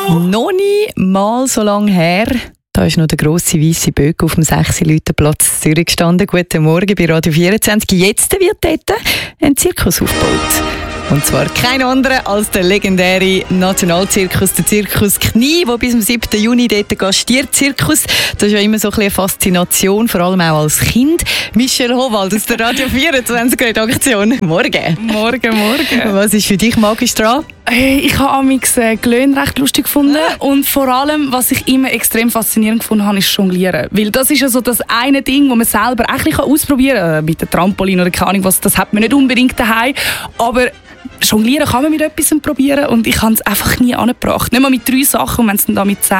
Noch nie mal so lange her. Da ist noch der grosse weisse Böck auf dem 6-Leuten-Platz Zürich gestanden. Guten Morgen bei Radio 24. Jetzt wird dort ein Zirkus aufgebaut. Und zwar kein anderer als der legendäre Nationalzirkus, der Zirkus Knie, der bis zum 7. Juni dort gastiert. Zirkus, das ist ja immer so ein bisschen eine Faszination, vor allem auch als Kind. Michelle Howald aus der Radio 24 Redaktion. Morgen. Morgen. Was ist für dich magisch dran? Ich habe amigs Glöhn recht lustig gefunden und vor allem, was ich immer extrem faszinierend gefunden habe, ist Jonglieren. Weil das ist ja so das eine Ding, das man selber auch ein bisschen ausprobieren kann. Mit dem Trampolin oder keine Ahnung was, das hat man nicht unbedingt daheim. Aber Jonglieren kann man mit etwas probieren und ich habe es einfach nie angebracht. Nicht mal mit 3 Sachen, und wenn es dann da mit 10